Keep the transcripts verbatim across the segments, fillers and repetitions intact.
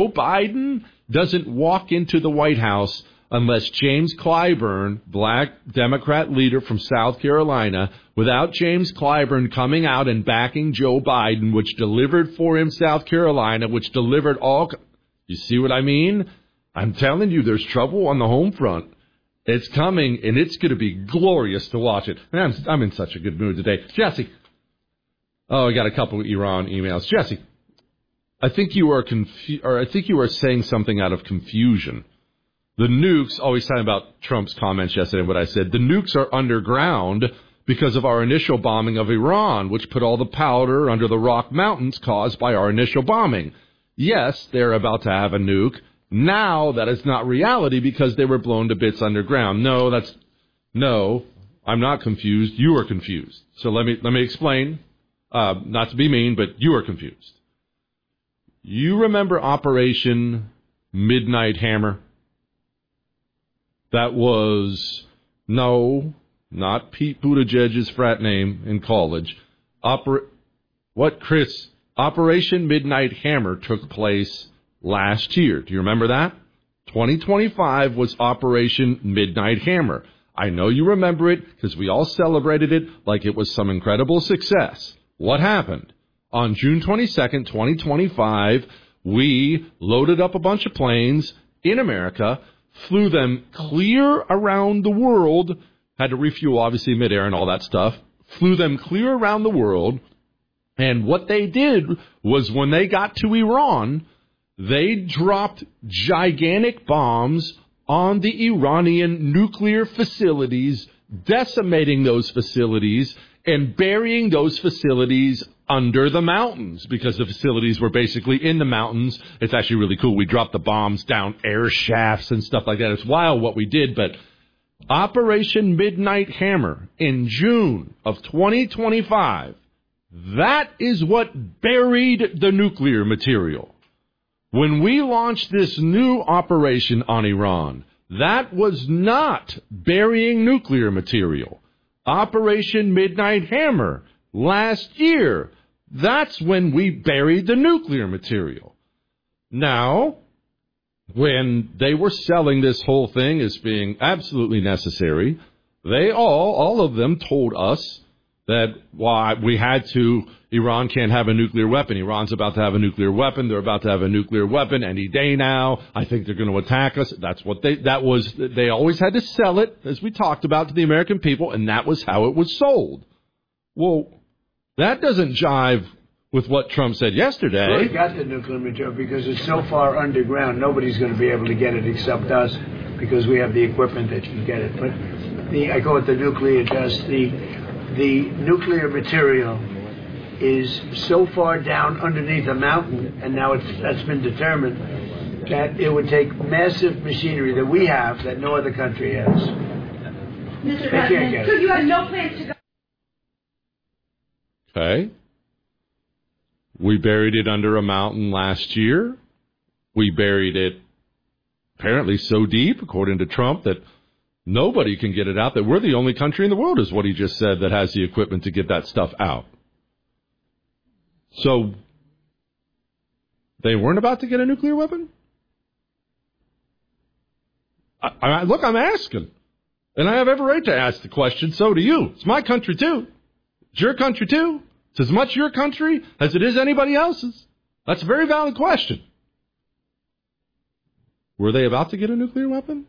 Joe Biden doesn't walk into the White House unless James Clyburn, black Democrat leader from South Carolina, without James Clyburn coming out and backing Joe Biden, which delivered for him South Carolina, which delivered all... You see what I mean? I'm telling you, there's trouble on the home front. It's coming, and it's going to be glorious to watch it. Man, I'm, I'm in such a good mood today. Jesse. Oh, I got a couple of Iran emails. Jesse, I think you are confu- or I think you are saying something out of confusion. The nukes, always talking about Trump's comments yesterday, what I said, the nukes are underground because of our initial bombing of Iran, which put all the powder under the Rock Mountains caused by our initial bombing. Yes, they're about to have a nuke. Now that is not reality because they were blown to bits underground. No, that's, no, I'm not confused. You are confused. So let me, let me explain, uh, not to be mean, but you are confused. You remember Operation Midnight Hammer? That was, no, not Pete Buttigieg's frat name in college. Oper- what, Chris? Operation Midnight Hammer took place last year. Do you remember that? twenty twenty-five was Operation Midnight Hammer. I know you remember it because we all celebrated it like it was some incredible success. What happened? On June twenty-second, twenty twenty-five, we loaded up a bunch of planes in America, flew them clear around the world, had to refuel, obviously, midair and all that stuff, flew them clear around the world, and what they did was when they got to Iran, they dropped gigantic bombs on the Iranian nuclear facilities, decimating those facilities and burying those facilities under the mountains because the facilities were basically in the mountains. It's actually really cool. We dropped the bombs down air shafts and stuff like that. It's wild what we did, but Operation Midnight Hammer in June of twenty twenty-five, that is what buried the nuclear material. When we launched this new operation on Iran, that was not burying nuclear material. Operation Midnight Hammer last year, that's when we buried the nuclear material. Now, when they were selling this whole thing as being absolutely necessary, they all, all of them told us that why we had to, Iran can't have a nuclear weapon. Iran's about to have a nuclear weapon. They're about to have a nuclear weapon any day now. I think they're going to attack us. That's what they, that was, they always had to sell it, as we talked about, to the American people, and that was how it was sold. Well, that doesn't jive with what Trump said yesterday. We got the nuclear material because it's so far underground, nobody's going to be able to get it except us because we have the equipment that can get it. But the, I call it the nuclear dust. The, the nuclear material is so far down underneath a mountain, and now it's, that's been determined, that it would take massive machinery that we have that no other country has. Mister President, so you have no plans to go... Okay. We buried it under a mountain last year. We buried it apparently so deep, according to Trump, that nobody can get it out, that we're the only country in the world, is what he just said, that has the equipment to get that stuff out. So they weren't about to get a nuclear weapon? I, I, look, I'm asking. And I have every right to ask the question. So do you. It's my country, too. It's your country, too. It's as much your country as it is anybody else's. That's a very valid question. Were they about to get a nuclear weapon?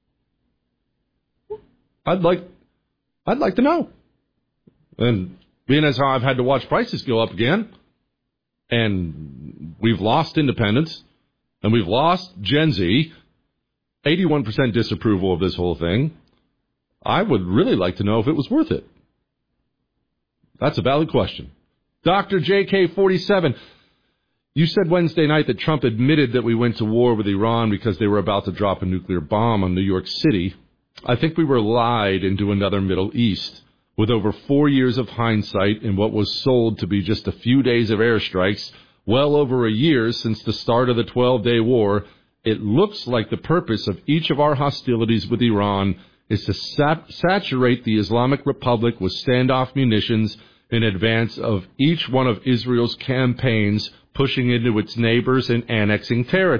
I'd like, I'd like to know. And being as how I've had to watch prices go up again, and we've lost independence, and we've lost Gen Z, eighty-one percent disapproval of this whole thing, I would really like to know if it was worth it. That's a valid question. Doctor J K forty-seven, you said Wednesday night that Trump admitted that we went to war with Iran because they were about to drop a nuclear bomb on New York City. I think we were lied into another Middle East. With over four years of hindsight in what was sold to be just a few days of airstrikes, well over a year since the start of the twelve-day war, it looks like the purpose of each of our hostilities with Iran is to sat- saturate the Islamic Republic with standoff munitions in advance of each one of Israel's campaigns pushing into its neighbors and annexing territory.